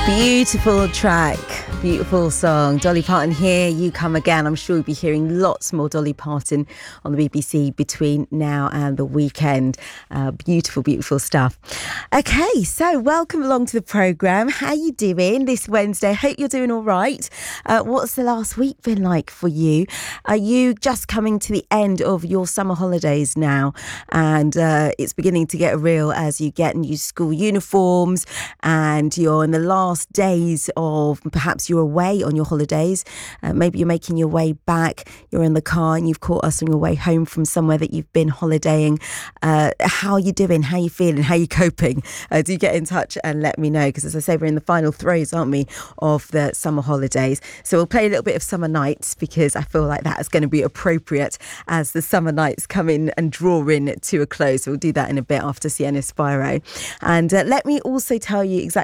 Beautiful track, beautiful song. Dolly Parton here, You Come Again. I'm sure you'll be hearing lots more Dolly Parton on the BBC between now and the weekend. Beautiful, beautiful stuff. Okay, so welcome along to the programme. How you doing this Wednesday? Hope you're doing all right. What's the last week been like for you? Are you just coming to the end of your summer holidays now? And it's beginning to get real as you get new school uniforms and you're in the last days of perhaps you're away on your holidays. Maybe you're making your way back. You're in the car and you've caught us on your way home from somewhere that you've been holidaying. How are you doing? How are you feeling? How are you coping? Do get in touch and let me know, because as I say, we're in the final throes, aren't we, of the summer holidays. So we'll play a little bit of Summer Nights because I feel like that is going to be appropriate as the summer nights come in and draw in to a close. So we'll do that in a bit after Sienna Spiro. And let me also tell you exactly